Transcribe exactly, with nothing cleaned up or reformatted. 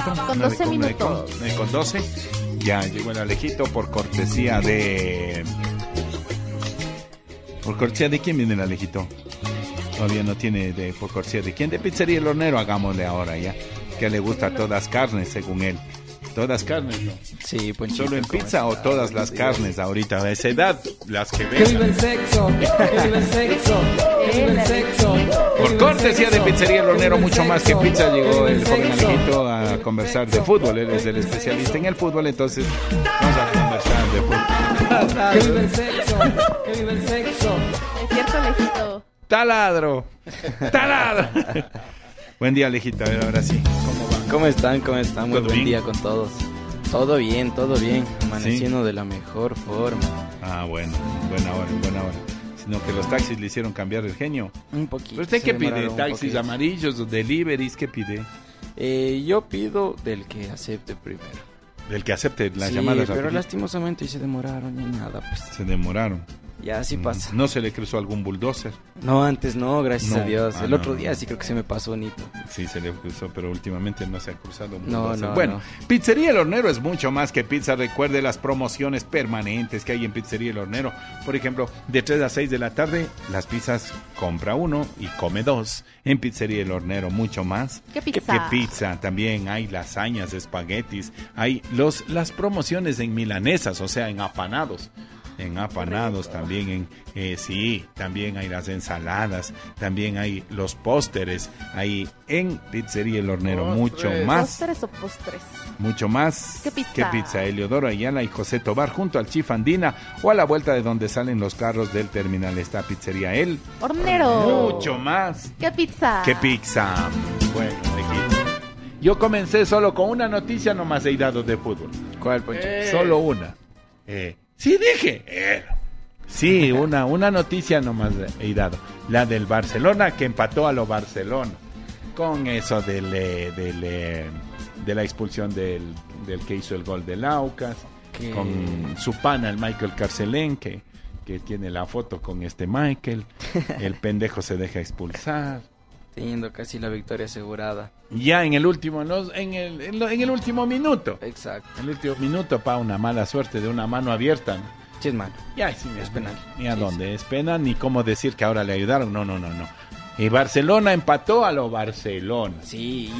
Con nueve doce minutos. Con, con doce. Ya llegó el Alejito por cortesía de... ¿Por cortesía de quién viene el Alejito? Todavía no tiene de por cortesía de quién. De Pizzería El Hornero, hagámosle ahora ya. Que le gusta todas carnes, según él. Todas carnes, ¿no? Sí, Ponchito. ¿Solo en pizza o todas las carnes ahorita? A esa edad, las que Que viva ven. el sexo, que viva el sexo, que viva el sexo. Por cortesía de Pizzería El Hornero, mucho más que pizza, llegó el joven Alejito a conversar de fútbol. Él es el especialista en el fútbol, entonces vamos a conversar de fútbol. Que viva el sexo, que viva el sexo. Es cierto, Alejito. ¡Taladro! ¡Taladro! Buen día, Alejito. A ver, ahora sí. ¿Cómo va? ¿Cómo están? ¿Cómo están? Muy ¿Todo buen bien? día con todos. Todo bien, todo bien. Amaneciendo de la mejor forma. Ah, bueno. Buena hora, buena hora. Sino que los taxis le hicieron cambiar el genio. Un poquito. ¿Pero usted se qué pide? demoraron un ¿Taxis poquito. amarillos o deliveries? ¿Qué pide? Eh, yo pido del que acepte primero. Del que acepte las sí, llamadas. pero rapidito. lastimosamente se demoraron y nada, pues. Se demoraron. Ya así pasa. ¿No se le cruzó algún bulldozer? No, antes no, gracias No. a Dios. Ah, el no, otro no, día no. sí creo que se me pasó bonito. Sí, se le cruzó, pero últimamente no se ha cruzado. un No, bulldozer. no, Bueno, no. Pizzería El Hornero es mucho más que pizza. Recuerde las promociones permanentes que hay en Pizzería El Hornero. Por ejemplo, de tres a seis de la tarde, las pizzas compra uno y come dos. En Pizzería El Hornero, mucho más. ¿Qué pizza? Que pizza. También hay lasañas, espaguetis. Hay los las promociones en milanesas, o sea, en apanados. En apanados también, en eh, sí, también hay las ensaladas, también hay los pósteres, hay en Pizzería El Hornero mucho más, ¿Postres o postres? mucho más ¿Qué pizza? que pizza. Eliodoro Ayala y José Tobar junto al Chif Andina o a la vuelta de donde salen los carros del terminal está Pizzería El Hornero. mucho más ¿Qué pizza? que pizza. Bueno, aquí. Yo comencé solo con una noticia nomás he dado de fútbol. ¿Cuál, Poncho? Solo una. Eh, sí, dije. Eh, sí, una, una noticia nomás he dado. La del Barcelona que empató a lo Barcelona. Con eso del, eh, del, eh, de la expulsión del, del que hizo el gol del Aucas. ¿Qué? Con su pana, el Michael Carcelén, que, que tiene la foto con este Michael. El pendejo se deja expulsar. Teniendo casi la victoria asegurada. Ya en el último, no, en, el, en, lo- en el último minuto. Exacto. En el último minuto, para una mala suerte de una mano abierta. ¿no? Sí, es malo. Ya, sí, Es penal. Ni a Sí, dónde es penal, ni cómo decir que ahora le ayudaron. No, no, no, no. Y Barcelona empató a lo Barcelona. Sí,